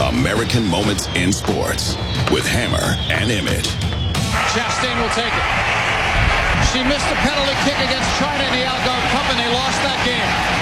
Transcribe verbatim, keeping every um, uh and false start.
American Moments in Sports with Hammer and Emmett. Chastain will take it. She missed a penalty kick against China in the Algarve Cup, and they lost that game.